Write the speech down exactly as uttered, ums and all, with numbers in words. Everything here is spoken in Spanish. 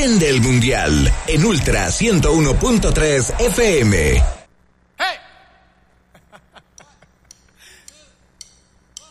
Prende el Mundial en Ultra ciento uno punto tres F M.